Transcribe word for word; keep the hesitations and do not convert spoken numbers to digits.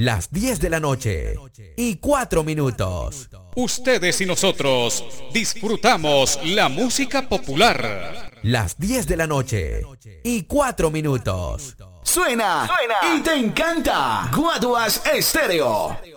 Las diez de la noche y cuatro minutos. Ustedes y nosotros disfrutamos la música popular. Las diez de la noche y cuatro minutos. Suena, suena y te encanta. Guaduas Estéreo.